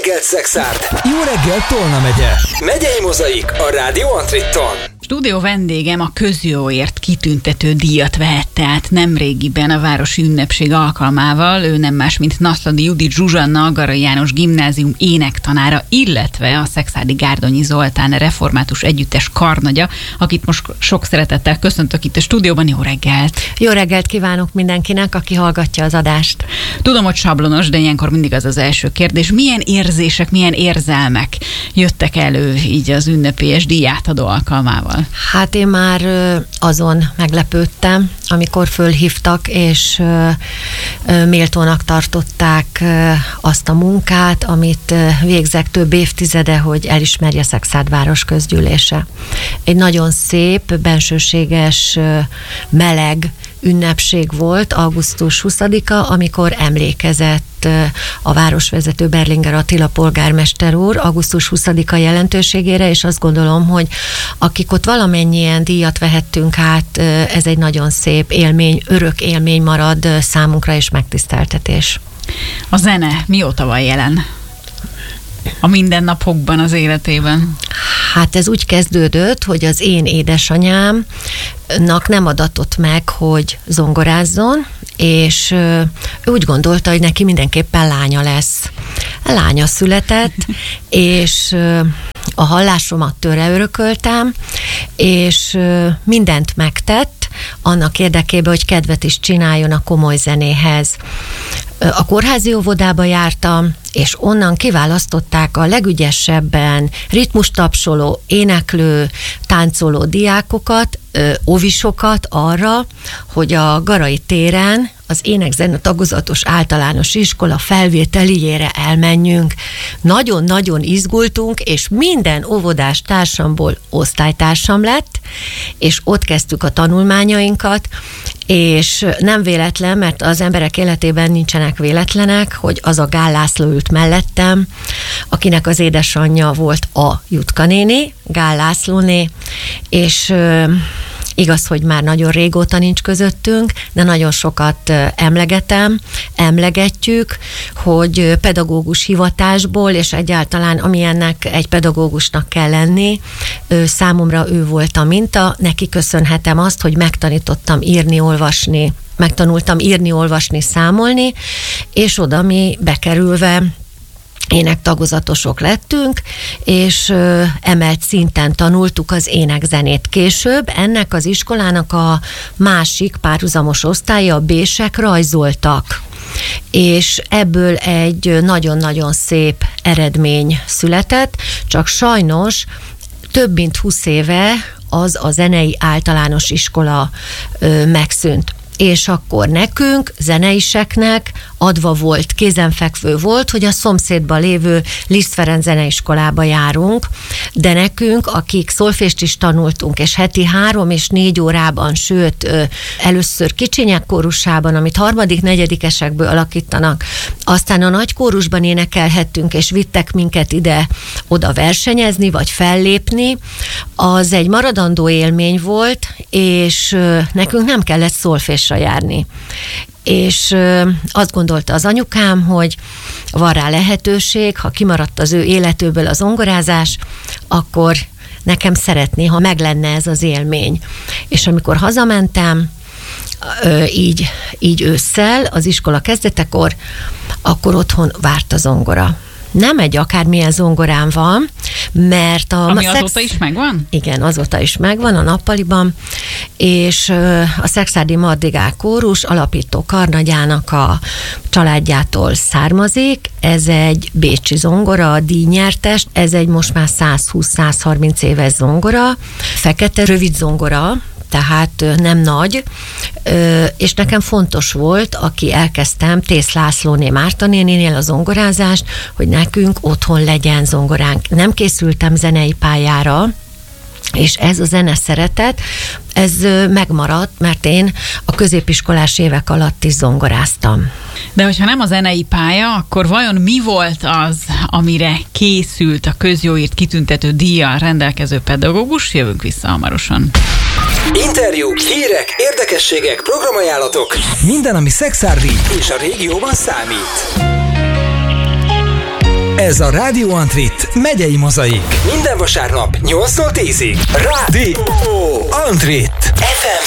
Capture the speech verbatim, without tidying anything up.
reggelt, Szexárd! Jó reggelt, Tolna megye! Megyei Mozaik a Rádió Antritton. Stúdió vendégem a közjóért kitüntető díjat vehette át nemrégiben a városi ünnepség alkalmával. Ő nem más, mint Naszladi Judit Zsuzsanna, a Garai János Gimnázium énektanára, illetve a Szekszárdi Gárdonyi Zoltán református együttes karnagya, akit most sok szeretettel köszöntök itt a stúdióban. Jó reggelt! Jó reggelt kívánok mindenkinek, aki hallgatja az adást. Tudom, hogy sablonos, de ilyenkor mindig az az első kérdés. Milyen érzések, milyen érzelmek jöttek elő így az ünnepélyes díjátadó alkalmával? Hát én már azon meglepődtem, amikor fölhívtak, és méltónak tartották azt a munkát, amit végzek több évtizede, hogy elismerje Szekszárd város közgyűlése. Egy nagyon szép, bensőséges, meleg ünnepség volt, augusztus huszadika, amikor emlékezett a városvezető Berlinger Attila polgármester úr augusztus huszadika jelentőségére, és azt gondolom, hogy akik ott valamennyien díjat vehettünk át, ez egy nagyon szép élmény, örök élmény marad számunkra, és megtiszteltetés. A zene mióta van jelen a mindennapokban, az életében? Hát ez úgy kezdődött, hogy az én édesanyámnak nem adatott meg, hogy zongorázzon, és ő úgy gondolta, hogy neki mindenképpen lánya lesz. Lánya született, és a hallásomat tőle örököltem, és mindent megtett annak érdekében, hogy kedvet is csináljon a komoly zenéhez. A kórházi óvodába jártam, és onnan kiválasztották a legügyesebben ritmustapsoló, éneklő, táncoló diákokat, óvisokat arra, hogy a Garai téren az ének-zene tagozatos általános iskola felvételiére elmenjünk. Nagyon-nagyon izgultunk, és minden óvodás társamból osztálytársam lett, és ott kezdtük a tanulmányainkat, és nem véletlen, mert az emberek életében nincsenek véletlenek, hogy az a Gál László ült mellettem, akinek az édesanyja volt a Jutka néni, Gál Lászlóné, és igaz, hogy már nagyon régóta nincs közöttünk, de nagyon sokat emlegetem, emlegetjük, hogy pedagógus hivatásból, és egyáltalán amilyennek egy pedagógusnak kell lenni, számomra ő volt a minta, neki köszönhetem azt, hogy megtanítottam írni, olvasni, megtanultam írni, olvasni, számolni, és oda mi bekerülve énektagozatosok lettünk, és ö, emelt szinten tanultuk az énekzenét. Később ennek az iskolának a másik párhuzamos osztálya, a B-sek rajzoltak, és ebből egy nagyon-nagyon szép eredmény született, csak sajnos több mint húsz éve az a zenei általános iskola ö, megszűnt. És akkor nekünk, zeneiseknek adva volt, kézenfekvő volt, hogy a szomszédban lévő Liszt Ferenc zeneiskolába járunk, de nekünk, akik szolfést is tanultunk, és heti három és négy órában, sőt, először kicsinyek kórusában, amit harmadik, negyedikesekből alakítanak, aztán a nagy kórusban énekelhettünk, és vittek minket ide-oda versenyezni, vagy fellépni, az egy maradandó élmény volt, és nekünk nem kellett szolfésra járni. És azt gondolta az anyukám, hogy van rá lehetőség, ha kimaradt az ő életéből az zongorázás, akkor nekem szeretné, ha meg lenne ez az élmény. És amikor hazamentem, így, így ősszel, az iskola kezdetekor, akkor otthon várt a zongora. Nem egy akármilyen zongorám van, mert a... Ami a azóta szex... is megvan? Igen, azóta is megvan a nappaliban, és a Szekszárdi Madrigál kórus alapító karnagyának a családjától származik. Ez egy bécsi zongora, díjnyertes, ez egy most már száz húsz száz harminc éves zongora, fekete rövid zongora, tehát nem nagy, és nekem fontos volt, aki elkezdtem, Tész Lászlóné Márta néninél a zongorázást, hogy nekünk otthon legyen zongoránk. Nem készültem zenei pályára, és ez a zene szeretet, ez megmaradt, mert én a középiskolás évek alatt is zongoráztam. De hogyha nem a zenei pálya, akkor vajon mi volt az, amire készült a közjóért kitüntető díjjal rendelkező pedagógus? Jövünk vissza hamarosan. Interjú, hírek, érdekességek, programajánlatok. Minden, ami szekszárdi És a régióban számít. Ez a Rádió Antrit megyei mozaik. Minden vasárnap nyolctól tízig. Rádió Antrit. ef em